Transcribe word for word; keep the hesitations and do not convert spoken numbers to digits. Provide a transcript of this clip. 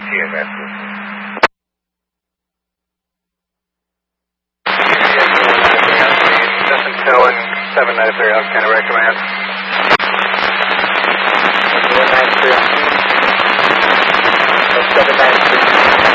T M S. Justin Cohen, seven ninety-three, House County Rec Command.